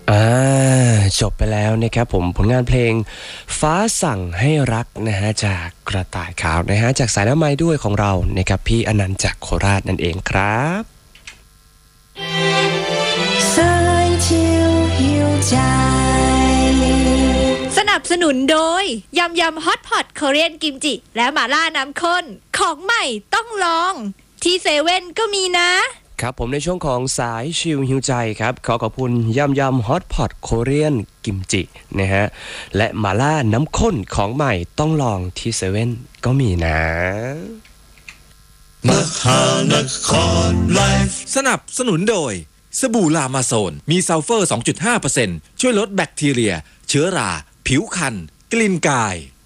อ่าจบไปแล้วนะครับผมผลงานเพลงฟ้าสั่งให้รักนะฮะจากกระต่ายขาวนะฮะจากสายน้ำไม้ด้วยของเรานะครับพี่อนันต์จากโคราชนั่นเองครับสายเที่ยวหิวใจสนับสนุนโดยยำยำฮอตพอตเกาหลีกิมจิและหม่าล่าน้ำข้นของใหม่ต้องลองที่เซเว่นก็มีนะครับผมในช่วงของสายชิลหิวใจครับขอบคุณยำยำฮอตพอตโคเรียนกิมจินะฮะและมาล่าน้ำข้นของใหม่ต้องลองที่เซเว่นก็มีนะมหานครไลฟ์สนับสนุนโดยสบู่ลามาโซนมีซัลเฟอร์ 2.5% ช่วยลดแบคทีเรียเชื้อราผิวคันกลิ่นกาย